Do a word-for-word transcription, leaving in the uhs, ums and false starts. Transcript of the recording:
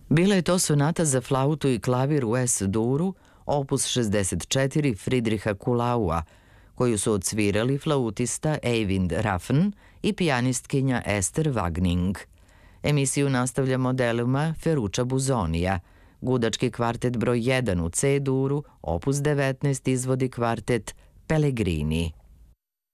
Bila je to sonata za flautu i klavir u es-duru, opus šezdeset četiri Friedricha Kulaua, koju su odsvirali flautista Eivind Raffen i pijanistkinja Ester Wagning. Emisiju nastavljamo delima Ferruccia Busonija. Gudački kvartet broj jedan u C-duru, opus devetnaest izvodi kvartet Pellegrini.